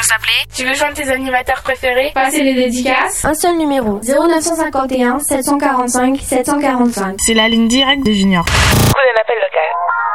s'appeler. Tu veux joindre tes animateurs préférés? Passer les dédicaces? Un seul numéro, 0951 745 745. C'est la ligne directe des juniors. Prenez un appel local.